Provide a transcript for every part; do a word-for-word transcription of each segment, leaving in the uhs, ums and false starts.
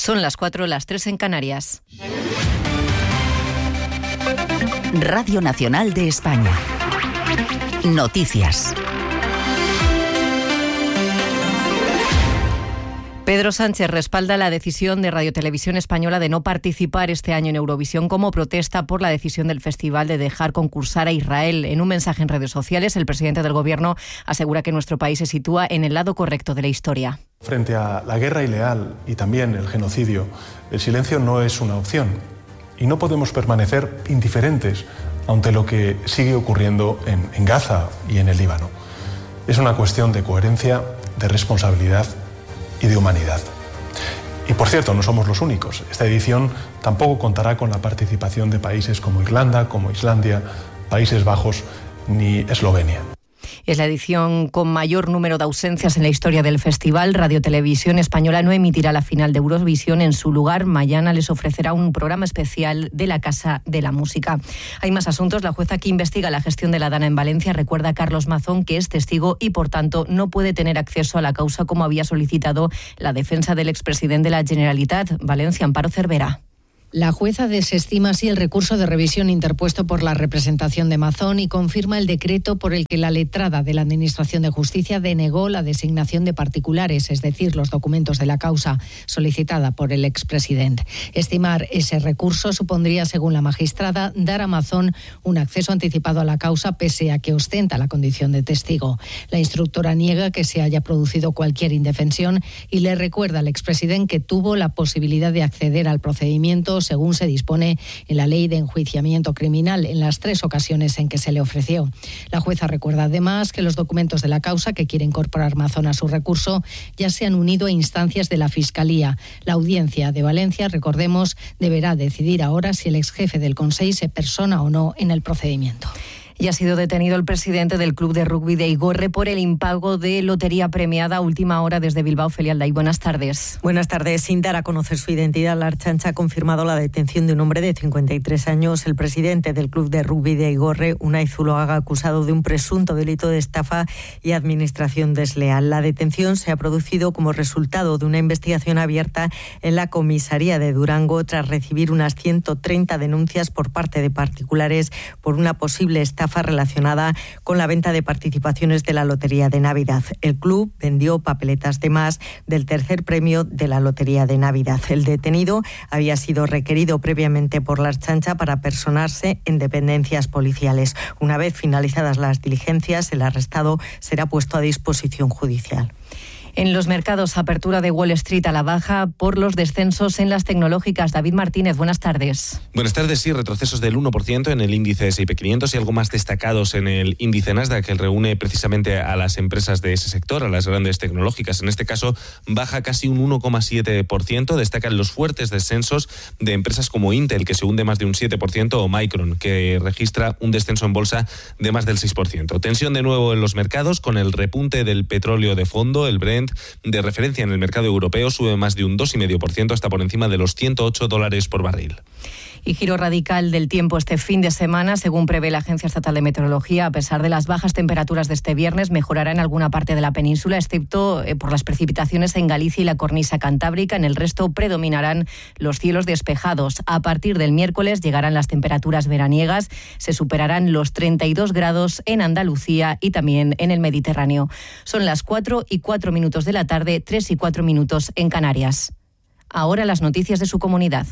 Son las cuatro, las tres en Canarias. Radio Nacional de España. Noticias. Pedro Sánchez respalda la decisión de Radio Televisión Española de no participar este año en Eurovisión como protesta por la decisión del festival de dejar concursar a Israel. En un mensaje en redes sociales, el presidente del Gobierno asegura que nuestro país se sitúa en el lado correcto de la historia. Frente a la guerra ilegal y también el genocidio, el silencio no es una opción y no podemos permanecer indiferentes ante lo que sigue ocurriendo en, en Gaza y en el Líbano. Es una cuestión de coherencia, de responsabilidad y de humanidad. Y por cierto, no somos los únicos. Esta edición tampoco contará con la participación de países como Irlanda, como Islandia, Países Bajos ni Eslovenia. Es la edición con mayor número de ausencias en la historia del festival. Radio Televisión Española no emitirá la final de Eurovisión. En su lugar, mañana les ofrecerá un programa especial de la Casa de la Música. Hay más asuntos. La jueza que investiga la gestión de la Dana en Valencia recuerda a Carlos Mazón que es testigo y, por tanto, no puede tener acceso a la causa como había solicitado la defensa del expresidente de la Generalitat. Valencia, Amparo Cervera. La jueza desestima así el recurso de revisión interpuesto por la representación de Mazón y confirma el decreto por el que la letrada de la Administración de Justicia denegó la designación de particulares, es decir, los documentos de la causa solicitada por el expresidente. Estimar ese recurso supondría, según la magistrada, dar a Mazón un acceso anticipado a la causa pese a que ostenta la condición de testigo. La instructora niega que se haya producido cualquier indefensión y le recuerda al expresidente que tuvo la posibilidad de acceder al procedimiento según se dispone en la Ley de Enjuiciamiento Criminal en las tres ocasiones en que se le ofreció. La jueza recuerda además que los documentos de la causa que quiere incorporar Mazón a su recurso ya se han unido a instancias de la Fiscalía. La Audiencia de Valencia, recordemos, deberá decidir ahora si el exjefe del Consell se persona o no en el procedimiento. Y ha sido detenido el presidente del Club de Rugby de Igorre por el impago de lotería premiada a última hora desde Bilbao. Celia Alday, buenas tardes. Buenas tardes. Sin dar a conocer su identidad, la Ertzaintza ha confirmado la detención de un hombre de cincuenta y tres años. El presidente del Club de Rugby de Igorre, Unai Zuloaga, acusado de un presunto delito de estafa y administración desleal. La detención se ha producido como resultado de una investigación abierta en la comisaría de Durango tras recibir unas ciento treinta denuncias por parte de particulares por una posible estafa relacionada con la venta de participaciones de la Lotería de Navidad. El club vendió papeletas de más del tercer premio de la Lotería de Navidad. El detenido había sido requerido previamente por la Ertzaintza para personarse en dependencias policiales. Una vez finalizadas las diligencias, el arrestado será puesto a disposición judicial. En los mercados, apertura de Wall Street a la baja por los descensos en las tecnológicas. David Martínez, buenas tardes. Buenas tardes, sí, retrocesos del uno por ciento en el índice ese y pe quinientos y algo más destacados en el índice Nasdaq, que reúne precisamente a las empresas de ese sector, a las grandes tecnológicas. En este caso, baja casi un uno coma siete por ciento. Destacan los fuertes descensos de empresas como Intel, que se hunde más de un siete por ciento, o Micron, que registra un descenso en bolsa de más del seis por ciento. Tensión de nuevo en los mercados con el repunte del petróleo de fondo, el Brent, de referencia en el mercado europeo, sube más de un dos coma cinco por ciento hasta por encima de los ciento ocho dólares por barril. Y giro radical del tiempo este fin de semana, según prevé la Agencia Estatal de Meteorología. A pesar de las bajas temperaturas de este viernes, mejorará en alguna parte de la península, excepto eh, por las precipitaciones en Galicia y la cornisa cantábrica. En el resto predominarán los cielos despejados. A partir del miércoles llegarán las temperaturas veraniegas, se superarán los treinta y dos grados en Andalucía y también en el Mediterráneo. Son las cuatro y cuatro minutos de la tarde, tres y cuatro minutos en Canarias. Ahora las noticias de su comunidad.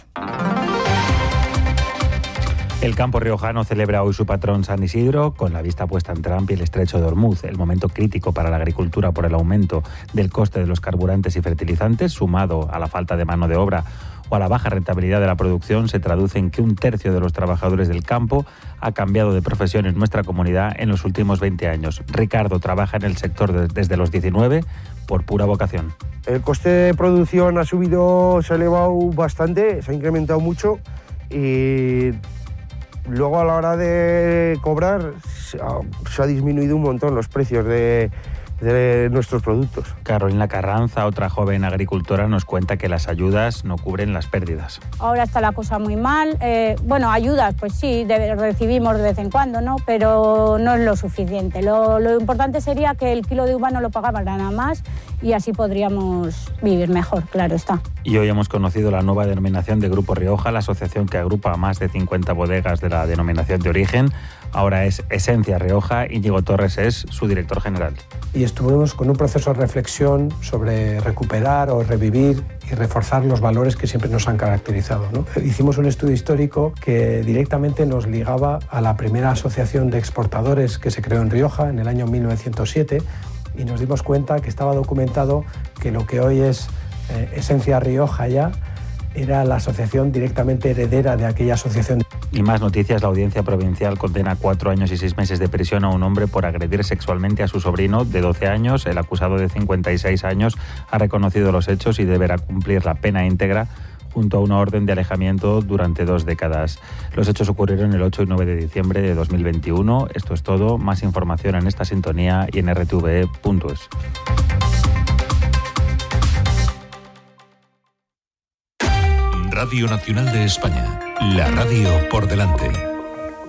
El campo riojano celebra hoy su patrón San Isidro, con la vista puesta en Trump y el estrecho de Ormuz. El momento crítico para la agricultura por el aumento del coste de los carburantes y fertilizantes, sumado a la falta de mano de obra o a la baja rentabilidad de la producción, se traduce en que un tercio de los trabajadores del campo ha cambiado de profesión en nuestra comunidad en los últimos veinte años. Ricardo trabaja en el sector desde los diecinueve por pura vocación. El coste de producción ha subido, se ha elevado bastante, se ha incrementado mucho y luego a la hora de cobrar se ha, se ha disminuido un montón los precios de, de nuestros productos. Carolina Carranza, otra joven agricultora, nos cuenta que las ayudas no cubren las pérdidas. Ahora está la cosa muy mal. Eh, bueno, ayudas, pues sí, de, recibimos de vez en cuando, ¿no? Pero no es lo suficiente. Lo, lo importante sería que el kilo de uva no lo pagaban nada más y así podríamos vivir mejor, claro está. Y hoy hemos conocido la nueva denominación de Grupo Rioja, la asociación que agrupa a más de cincuenta bodegas de la denominación de origen. Ahora es Esencia Rioja. Íñigo Torres es su director general. Y estuvimos con un proceso de reflexión sobre recuperar o revivir y reforzar los valores que siempre nos han caracterizado, ¿no? Hicimos un estudio histórico que directamente nos ligaba a la primera asociación de exportadores que se creó en Rioja en el año mil novecientos siete y nos dimos cuenta que estaba documentado que lo que hoy es eh, Esencia Rioja ya era la asociación directamente heredera de aquella asociación. Y más noticias, la Audiencia Provincial condena a cuatro años y seis meses de prisión a un hombre por agredir sexualmente a su sobrino de doce años. El acusado de cincuenta y seis años ha reconocido los hechos y deberá cumplir la pena íntegra junto a una orden de alejamiento durante dos décadas. Los hechos ocurrieron el ocho y nueve de diciembre de dos mil veintiuno. Esto es todo. Más información en esta sintonía y en r t v e punto es. Radio Nacional de España, la radio por delante.